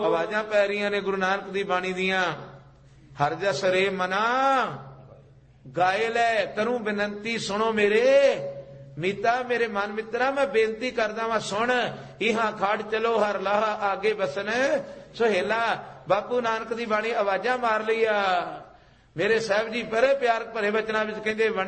ਆਵਾਜ਼ਾਂ ਪੈ ਰਹੀਆਂ ਨੇ ਗੁਰੂ ਨਾਨਕ ਦੀ ਬਾਣੀ ਦੀਆਂ। ਹਰ ਜਸ ਰੇ ਮਨਾ ਗਾਏ ਲੈ ਕਰੂੰ ਬੇਨੰਤੀ ਸੁਣੋ ਮੇਰੇ ਮੀਤਾ। ਮੇਰੇ ਮਨ ਮਿੱਤਰਾ ਮੈਂ ਬੇਨਤੀ ਕਰਦਾ ਵਾਂ ਸੁਣ। ਇਹਾਂ ਖਾੜ ਚਲੋ ਹਰ ਲਾਹਾ ਆਗੇ ਬਸਨ ਸੁਹੇਲਾ। ਬਾਪੂ ਨਾਨਕ ਦੀ ਬਾਣੀ ਆਵਾਜ਼ਾਂ ਮਾਰ ਲਈ ਆ। ਮੇਰੇ ਸਾਹਿਬ ਜੀ ਬੜੇ ਪਿਆਰ ਭਰੇ ਵਚਨਾਂ ਵਿੱਚ ਕਹਿੰਦੇ